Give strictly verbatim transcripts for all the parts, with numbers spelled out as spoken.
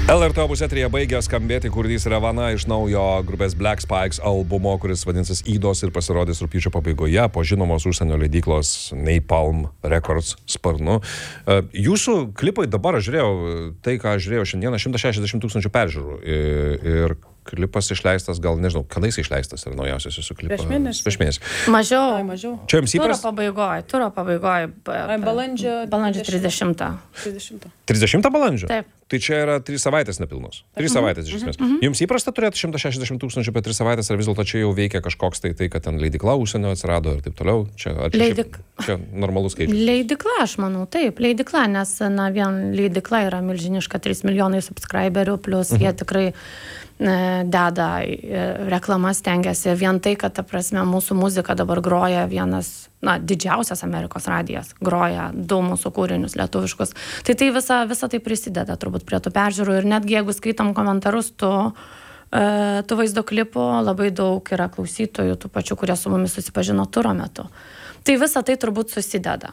L R T opus eteryje baigė skambėti kūrinys Ravana iš naujo grupės Black Spikes albumo, kuris vadinsis Ydos ir pasirodys rugpjūčio pabaigoje po žinomos užsienio leidyklos Napalm Records sparnu. Jūsų klipai dabar, aš žiūrėjau, tai ką aš žiūrėjau šiandieną, šimtas šešiasdešimt tūkstančių peržiūrų. Ir klipas išleistas, gal nežinau, kada jis išleistas ir naujausias jūsų klipas? Prieš mėnesį. Prieš mėnesį. Mažiau. Ai, mažiau. Čia jums įprasta? Turo pabaigoj, turo pabaigoj. Ai, balandžio... Balandžio trisdešimtą. trisdešimtą. trisdešimtą balandžio? Taip. Tai čia yra trys savaitės nepilnos. Trys savaitės iš esmės. Mhm. Jums įprasta turėti šimtas šešiasdešimt tūkstančių per tris savaitės, ar vis dėlto čia jau veikia kažkoks tai, tai kad ten leidykla užsienio atsirado ir taip toliau? Čia, ar čia, Leidik... čia normalus skaičius? Leidykla, aš manau, taip, leidykla, nes na, vien leidykla yra milžiniška, trys milijonai subscriberių, plus mhm. jie tikrai ne, deda reklamas, stengiasi. Vien tai, kad, ta prasme, mūsų muzika dabar groja vienas, na, didžiausias Amerikos radijas, groja du mūsų kūrinius lietuviškus. Tai tai visa, visa tai prisideda turbūt prie tų peržiūrų ir netgi jeigu skaitom komentarus, tu, e, tu vaizdo klipų, labai daug yra klausytojų, tų pačių, kurie su mumis susipažino turo metu. Tai visa tai turbūt susideda.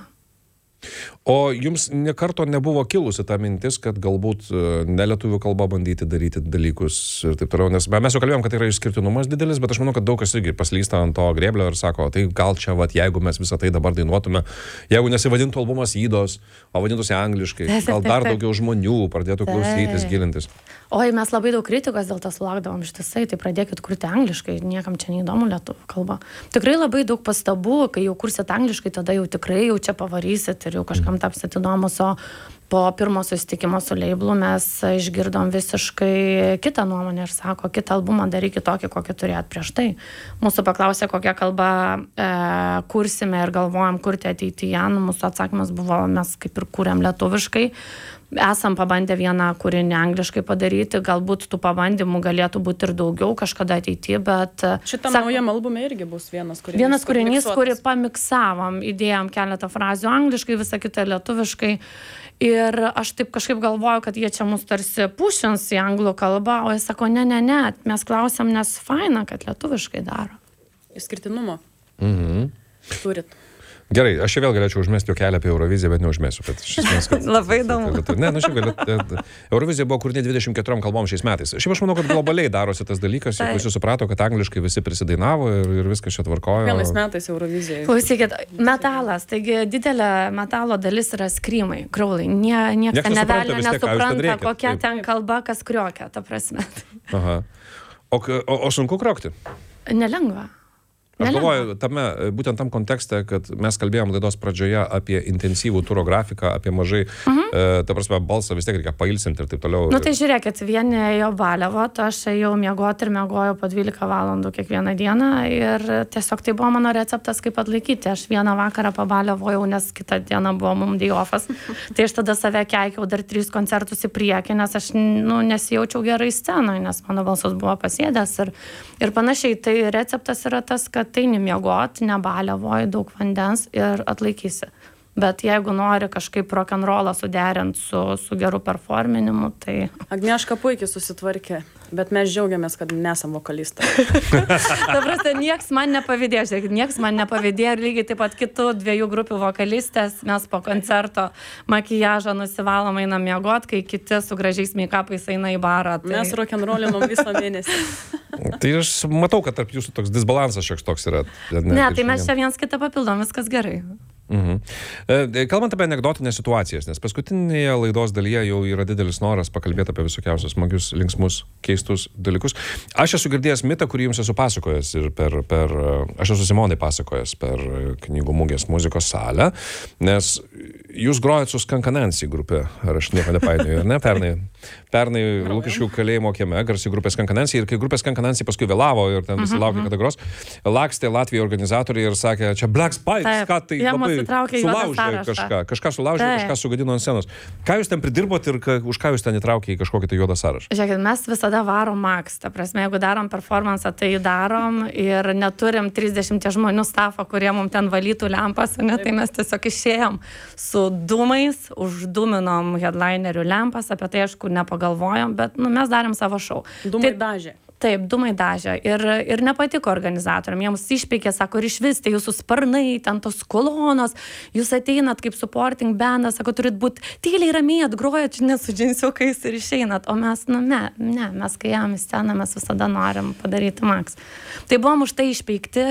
O jums nekarto nebuvo kilusi ta mintis, kad galbūt ne lietuvių kalba bandyti daryti dalykus ir taip toliau, nes mes jau kalbėjom, kad tai yra išskirtinumas didelis, bet aš manau, kad daug kas irgi paslysta ant to grėblio ir sako, tai gal čia, vat, jeigu mes visą tai dabar dainuotume, jeigu nesivadintų albumas Ydos, o vadintųsi angliškai, gal dar daugiau žmonių pradėtų klausytis, gilintis. Oi, mes labai daug kritikos dėl to sulaukdavom štisai, tai pradėkit kurti angliškai, niekam čia neįdomu lietuvių kalba. Tikrai labai daug pastabų, kai jau kursit angliškai, tada jau tikrai jau čia pavarysit ir jau kažkam tapsit įdomus, o po pirmo susitikimo su leiblu mes išgirdom visiškai kitą nuomonę ir sako, kitą albumą darykit tokį, kokį turėjot prieš tai. Mūsų paklausė, kokią kalbą e, kursime ir galvojam kurti ateityje. Mūsų atsakymas buvo, mes kaip ir kūrėm lietuviškai. Esam pabandę vieną kūrinį angliškai padaryti, galbūt tų pabandymų galėtų būti ir daugiau kažkada ateityje, bet... Šitam sak... naujam albume irgi bus vienas kūrinys. Vienas kūrinys, kurį pamiksavom, įdėjom keletą frazių angliškai, visą kitą lietuviškai. Ir aš taip kažkaip galvoju, kad jie čia mus tarsi pušins į anglų kalbą, o jis sako, ne, ne, ne, mes klausiam, nes faina, kad lietuviškai daro. Išskirtinumo. Mhm. Turit. Gerai, aš čia vėl galėčiau užmesti jo kelią apie Euroviziją, bet neužmesiu. Bet esmės, kad, Labai įdomu. Ne, nu šiaip galiu. Eurovizija buvo kūrinė dvidešimt keturiom kalbom šiais metais. Šiaip aš manau, kad globaliai darosi tas dalykas, ir visi suprato, kad angliškai visi prisidainavo ir, ir viskas čia tvarkojo. Vienais metais Eurovizija. Klausykit, metalas, taigi didelė metalo dalis yra skrymai, kraulai. Nie, niekas nevelė, nesupranta, kokia taip. Ten kalba, kas kriokia, ta prasme. Aha. O, o, o sunku kriokti? Nelengva. Aš galvoju, tame, būtent tam kontekste, kad mes kalbėjom laidos pradžioje apie intensyvų turo grafiką, apie mažai, uh-huh. e, ta prasme, balsą vis tiek reikia pailsinti ir taip toliau. Nu tai žiūrėkit, vieni ėjo baliavot, aš ėjau miegoti ir miegojau po dvylika valandų kiekvieną dieną ir tiesiog tai buvo mano receptas, kaip atlaikyti. Aš vieną vakarą pabaliavojau, nes kitą dieną buvo mum day offas. Tai aš tada save keikiau dar tris koncertus į priekį, nes aš nu, nesijaučiau gerai scenoje, nes mano balsas buvo pasėdęs ir, ir panašiai. Tai receptas yra tas, kad tai nemiegoti, nebaliavoji, daug vandens ir atlaikysi. Bet jeigu nori kažkaip rock'n'rollą suderinti su, su geru performinimu, tai... Agnieška puikiai susitvarkė, bet mes džiaugiamės, kad nesam vokalistai. Ta prasme, nieks man nepavydėjo, žiūrėkit, nieks man nepavydėjo ir lygiai taip pat kitų dviejų grupių vokalistės, mes po koncerto makijažą nusivalom, einam miegot, kai kiti su gražiais make-upais eina į barą. Tai... Mes rock'n'rollinom visą mėnesį. Tai aš matau, kad tarp jūsų toks disbalansas šiek toks yra. Ne, ne tai mes čia viens kitą papildom, viskas gerai. Mhm. Kalbant apie anekdotinės situacijas, nes paskutinėje laidos dalyje jau yra didelis noras pakalbėti apie visokiausius smagius, linksmus, keistus dalykus. Aš esu girdėjęs mitą, kurį jums esu pasakojęs ir per, per aš esu Simonai pasakojęs per knygų mugės muzikos salę, nes jūs grojat su Skankanansi grupė, ar aš nieko nepainioju, ar ne? Pernai, pernai Lukiškių kalėjimo kieme garsi grupė Skankanansi ir kai grupė Skankanansi paskui vėlavo ir ten visi Mhm, laukė, kada gros, lakstė Latvijos organizatoriai ir sakė, čia Black Spikes, ką tai labai sulaužė kažką, kažką sulaužė, tai. Kažką sugadino ant scenos. Ką jūs ten pridirbot ir ka, už ką jūs ten įtraukė į kažkokį tai juodą sąrašą? Žiūrėkit, mes visada varom max. Ta prasme, jeigu darom performansą, tai darom ir neturim trisdešimt žmonių stafą, kurie mums ten valytų lempas, ne, tai mes tiesiog išėjom su dūmais, uždūminom headlinerių lempas, apie tai aišku nepagalvojom, bet nu, mes darėm savo šou. Dūmai tai, dažė. Taip, dūmai dažė ir, ir nepatiko organizatoriam, jiems išpeikė, sako, ir iš vis, tai jūsų sparnai, ten tos kolonos, jūs ateinat kaip supporting bandas, sako, turit būti tyliai ramiai, atgrojat, ne su džinsiukais ir išeinat, o mes, nu ne, ne, mes kai jam į sceną, mes visada norim padaryti maks. Tai buvom už tai išpeikti.